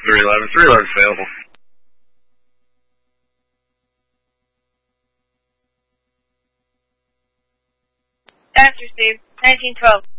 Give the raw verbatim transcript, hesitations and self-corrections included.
three eleven. three eleven's available. That's received. nineteen twelve.